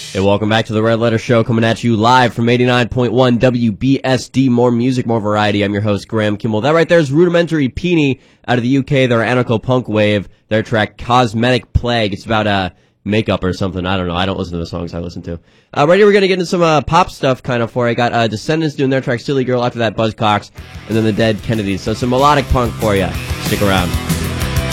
Hey, welcome back to the Red Letter Show, coming at you live from 89.1 WBSD. More music, more variety. I'm your host, Graham Kimball. That right there is Rudimentary Peony out of the UK. They're anarcho-punk wave. Their track, Cosmetic Plague. It's about makeup or something. I don't know. I don't listen to the songs I listen to. Right here, we're going to get into some pop stuff kind of for you. I got Descendants doing their track, Silly Girl. After that, Buzzcocks. And then the Dead Kennedys. So some melodic punk for you. Stick around.